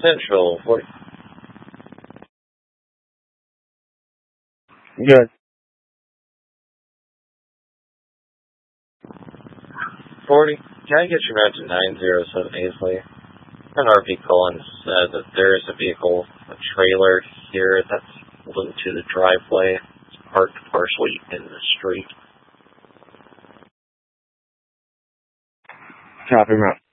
Central 40. Good. 40. Can I get you back to 907 Aisley? An RP Cullen said that there is a vehicle, a trailer here that's linked to the driveway. It's parked partially in the street. Copy, Matt.